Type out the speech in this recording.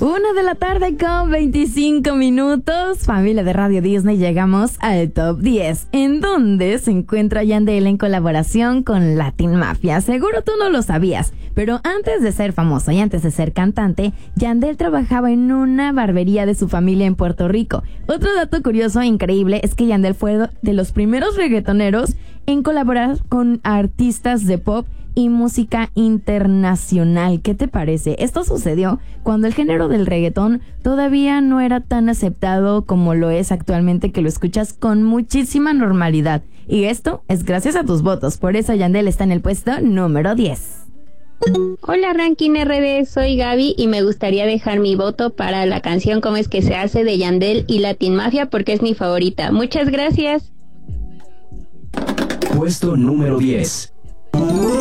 1:00 con 25 minutos. Familia de Radio Disney, llegamos al Top 10, en donde se encuentra Yandel en colaboración con Latin Mafia. Seguro tú no lo sabías, pero antes de ser famoso y antes de ser cantante, Yandel trabajaba en una barbería de su familia en Puerto Rico. Otro dato curioso e increíble es que Yandel fue de los primeros reggaetoneros en colaborar con artistas de pop y música internacional. ¿Qué te parece? Esto sucedió cuando el género del reggaetón todavía no era tan aceptado como lo es actualmente, que lo escuchas con muchísima normalidad. Y esto es gracias a tus votos. Por eso Yandel está en el puesto número 10. Hola Ranking RD, soy Gaby y me gustaría dejar mi voto para la canción Cómo es que se hace de Yandel y Latin Mafia porque es mi favorita. Muchas gracias. Puesto número 10.